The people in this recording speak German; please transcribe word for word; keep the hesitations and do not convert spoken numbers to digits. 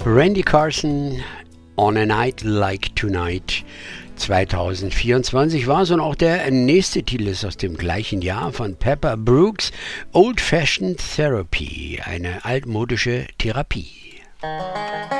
Randy Carson, On a Night Like Tonight. zwanzig vierundzwanzig war es und auch der nächste Titel ist aus dem gleichen Jahr von Pepper Brooks, Old Fashioned Therapy, eine altmodische Therapie.